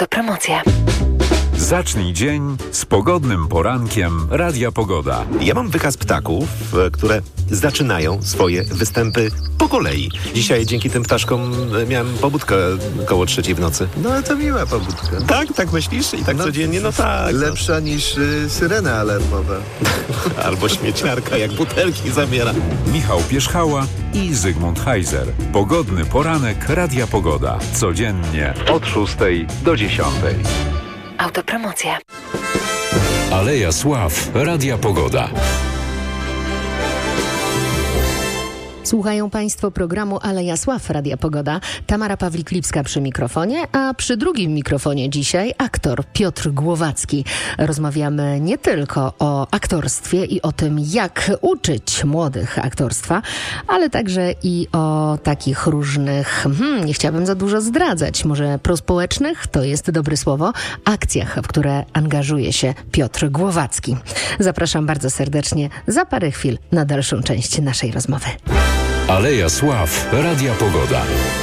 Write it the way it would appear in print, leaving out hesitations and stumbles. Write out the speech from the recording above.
Autopromocja. Zacznij dzień z pogodnym porankiem Radia Pogoda. Ja mam wykaz ptaków, które zaczynają swoje występy po kolei. Dzisiaj dzięki tym ptaszkom miałem pobudkę koło 3 w nocy. No to miła pobudka. Tak myślisz? I tak codziennie? No tak. Lepsza niż syrena alarmowa. Albo śmieciarka, jak butelki zabiera. Michał Pierzchała i Zygmunt Heiser. Pogodny poranek Radia Pogoda. Codziennie od 6 do 10. Autopromocja. Aleja Sław Radia Pogoda. Słuchają Państwo programu Aleja Sław Radia Pogoda. Tamara Pawlik-Lipska przy mikrofonie, a przy drugim mikrofonie dzisiaj aktor Piotr Głowacki. Rozmawiamy nie tylko o aktorstwie i o tym, jak uczyć młodych aktorstwa, ale także i o takich różnych, nie chciałabym za dużo zdradzać, może prospołecznych, to jest dobre słowo, akcjach, w które angażuje się Piotr Głowacki. Zapraszam bardzo serdecznie za parę chwil na dalszą część naszej rozmowy. Aleja Sław Radia Pogoda.